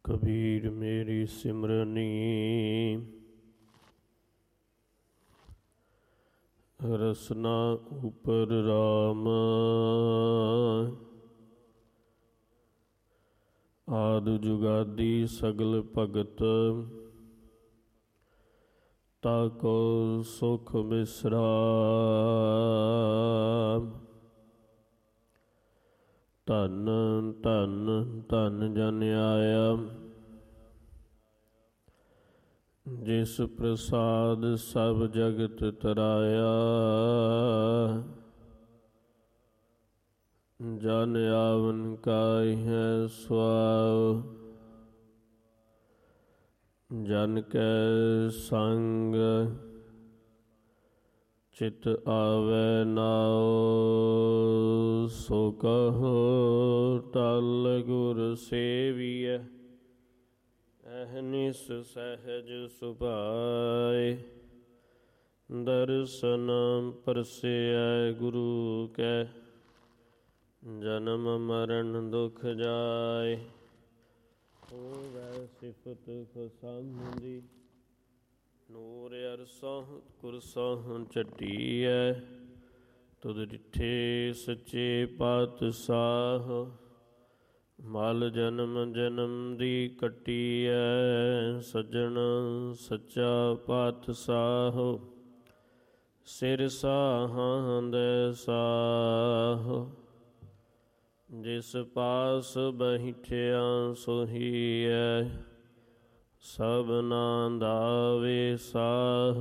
ਕਬੀਰ ਮੇਰੀ ਸਿਮਰਨੀ ਰਸਨਾ ਉਪਰ ਰਾਮ। ਆਦਿ ਜੁਗਾਦੀ ਸਗਲ ਭਗਤ ਤਾਕੋ ਸੁਖ ਵਿਸਰਾਮ। ਧੰਨ ਧੰਨ ਧੰਨ ਜਨ ਆਇਆ ਜਿਸ ਪ੍ਰਸਾਦ ਸਭ ਜਗਤ ਤਰਾਇਆ। ਜਨ ਆਵਨ ਕਾਇ ਹੈ ਸੁਆਉ ਜਨ ਕੈ ਸੰਗ ਚਿਤ ਆਵੈ ਨਾਉ। ਸੋ ਕਹੋ ਟਲ ਗੁਰ ਸੇਵੀਐ ਅਹਨਿਸ ਸਹਿਜ ਸੁਭਾਏ। ਦਰਸ਼ਨ ਪਰਸੈ ਗੁਰੂ ਕੈ ਜਨਮ ਮਰਨ ਦੁਖ ਜਾਏ। ਹੋਵੈ ਸਿਫਤ ਖਸੰਦੀ ਨੂਰ ਅਰਸੋਂ ਕੁਰਸੋਂ ਝਟੀਐ। ਤੁਧ ਡਿਠੇ ਸੱਚੇ ਪਾਤਸ਼ਾਹ ਮਲ ਜਨਮ ਜਨਮ ਦੀ ਕੱਟੀਐ। ਸੱਜਣ ਸੱਚਾ ਪਾਤਸ਼ਾਹ ਸਿਰ ਸਾਹਾਂ ਦੇ ਸਾਹ। ਜਿਸ ਪਾਸ ਬੈਠਿਆ ਸੋਹੀਐ ਸਭਨਾ ਦਾ ਵਿਸਾਹ।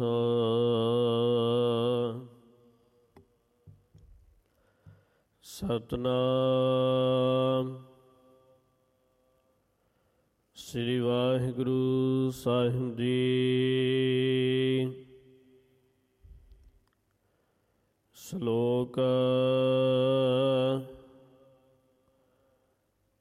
ਸਤਿਨਾਮ ਸ੍ਰੀ ਵਾਹਿਗੁਰੂ ਸਾਹਿਬ ਜੀ। ਸ਼ਲੋਕ